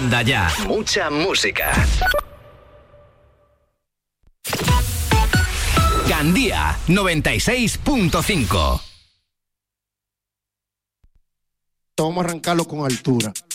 Manda ya. Mucha música. Gandía 96.5. Vamos a arrancarlo con altura.